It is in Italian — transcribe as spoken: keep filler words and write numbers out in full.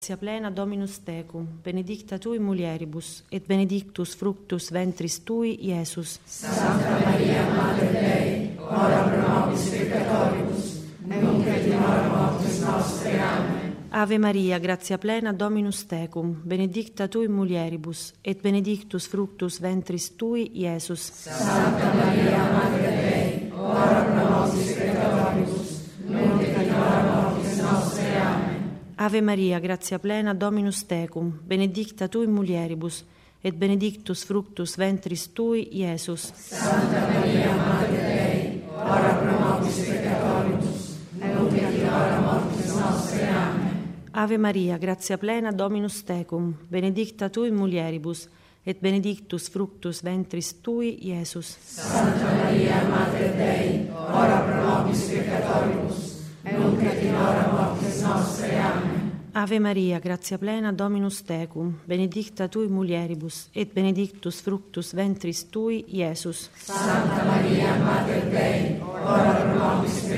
Grazia plena Dominus tecum, benedicta tui mulieribus, et benedictus fructus ventris tui, Iesus. Santa Maria, Mater Dei, ora pro nobis peccatoribus, nunc et in hora mortis nostre. Amen. Ave Maria, grazia plena Dominus tecum, benedicta tui mulieribus, et benedictus fructus ventris tui, Iesus. Santa Maria, Mater Dei, ora pro nobis peccatoribus, nunc et in hora mortis nostre. Amen. Ave Maria, grazia plena Dominus tecum, benedicta tui mulieribus, et benedictus fructus ventris tui, Iesus. Santa Maria, Mater Dei, ora pro nobis peccatoribus, nunc et in hora mortis nostre. Amen. Ave Maria, grazia plena Dominus tecum, benedicta tui mulieribus, et benedictus fructus ventris tui, Iesus. Santa Maria, Mater Dei, ora pro nobis peccatoribus, nunc et in hora mortis nostre. Amen. Ave Maria, grazia plena Dominus tecum, benedicta tui mulieribus, et benedictus fructus ventris tui, Iesus. Santa Maria, Mater Dei, ora pro nobis